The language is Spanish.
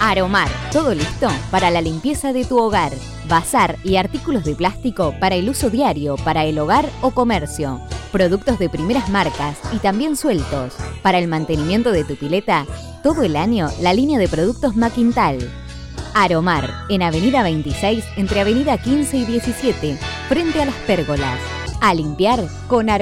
Aromar, todo listo para la limpieza de tu hogar. Bazar y artículos de plástico para el uso diario, para el hogar o comercio. Productos de primeras marcas y también sueltos. Para el mantenimiento de tu pileta, todo el año la línea de productos Maquintal. Aromar, en Avenida 26, entre Avenida 15 y 17, frente a las pérgolas. A limpiar con Aromar.